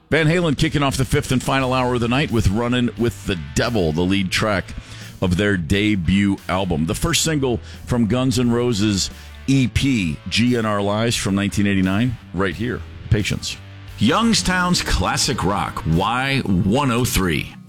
Van Halen kicking off the fifth and final hour of the night with Runnin' with the Devil, the lead track of their debut album. The first single from Guns N' Roses' EP, GNR Lies from 1989, right here. Patience. Youngstown's classic rock, Y103.